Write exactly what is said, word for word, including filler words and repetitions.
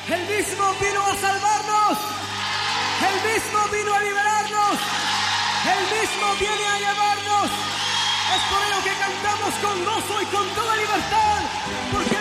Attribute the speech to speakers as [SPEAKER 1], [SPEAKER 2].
[SPEAKER 1] El mismo vino a salvarnos. El mismo vino a liberarnos. El mismo viene a llevarnos. Es por ello que cantamos con gozo y con toda libertad. Porque